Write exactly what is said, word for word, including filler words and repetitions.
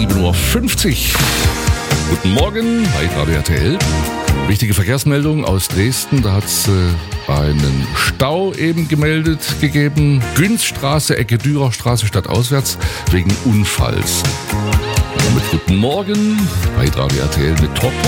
sieben Uhr fünfzig. Guten Morgen bei Radio R T L. Wichtige Verkehrsmeldung aus Dresden. Da hat es äh, einen Stau eben gemeldet gegeben. Günzstraße, Ecke Dürerstraße stadtauswärts wegen Unfalls. Und damit guten Morgen bei Radio R T L mit Top